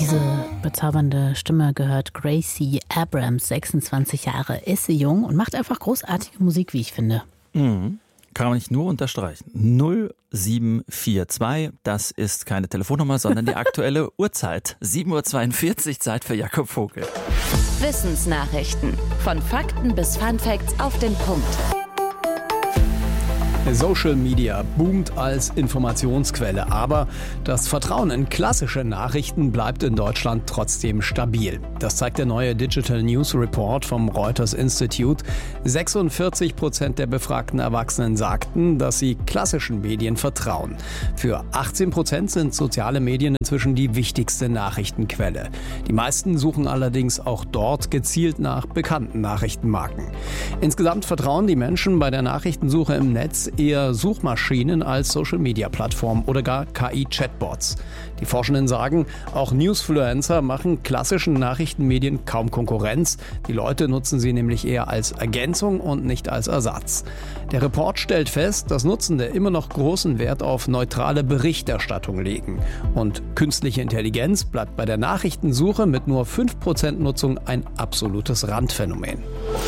Diese bezaubernde Stimme gehört Gracie Abrams, 26 Jahre, ist sie jung und macht einfach großartige Musik, wie ich finde. Mhm. Kann man nicht nur unterstreichen. 0742, das ist keine Telefonnummer, sondern die aktuelle Uhrzeit. 7:42 Uhr, Zeit für Jakob Vogel. Wissensnachrichten. Von Fakten bis Funfacts auf den Punkt. Social Media boomt als Informationsquelle, aber das Vertrauen in klassische Nachrichten bleibt in Deutschland trotzdem stabil. Das zeigt der neue Digital News Report vom Reuters Institute. 46% der befragten Erwachsenen sagten, dass sie klassischen Medien vertrauen. Für 18% sind soziale Medien inzwischen die wichtigste Nachrichtenquelle. Die meisten suchen allerdings auch dort gezielt nach bekannten Nachrichtenmarken. Insgesamt vertrauen die Menschen bei der Nachrichtensuche im Netz eher Suchmaschinen als Social-Media-Plattformen oder gar KI-Chatbots. Die Forschenden sagen, auch Newsfluencer machen klassischen Nachrichtenmedien kaum Konkurrenz. Die Leute nutzen sie nämlich eher als Ergänzung und nicht als Ersatz. Der Report stellt fest, dass Nutzende immer noch großen Wert auf neutrale Berichterstattung legen. Und künstliche Intelligenz bleibt bei der Nachrichtensuche mit nur 5% Nutzung ein absolutes Randphänomen.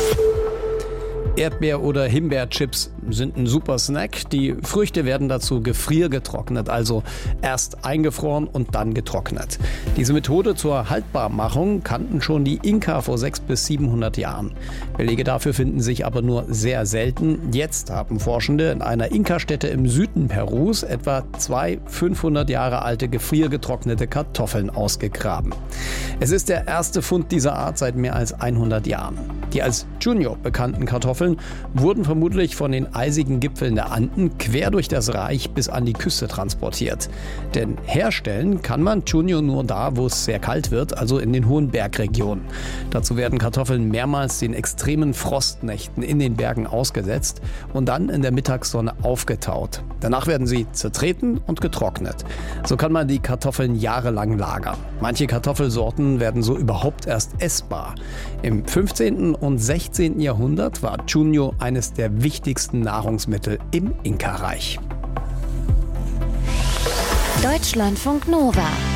Erdbeer- oder Himbeerchips sind ein super Snack. Die Früchte werden dazu gefriergetrocknet, also erst eingefroren und dann getrocknet. Diese Methode zur Haltbarmachung kannten schon die Inka vor 600 bis 700 Jahren. Belege dafür finden sich aber nur sehr selten. Jetzt haben Forschende in einer Inka-Stätte im Süden Perus etwa 2 500 Jahre alte gefriergetrocknete Kartoffeln ausgegraben. Es ist der erste Fund dieser Art seit mehr als 100 Jahren. Die als Chuño bekannten Kartoffeln wurden vermutlich von den eisigen Gipfeln der Anden quer durch das Reich bis an die Küste transportiert. Denn herstellen kann man Chuño nur da, wo es sehr kalt wird, also in den hohen Bergregionen. Dazu werden Kartoffeln mehrmals den extremen Frostnächten in den Bergen ausgesetzt und dann in der Mittagssonne aufgetaut. Danach werden sie zertreten und getrocknet. So kann man die Kartoffeln jahrelang lagern. Manche Kartoffelsorten werden so überhaupt erst essbar. Im 15. und 16. Jahrhundert war Chuño eines der wichtigsten Nahrungsmittel im Inka-Reich. Deutschlandfunk Nova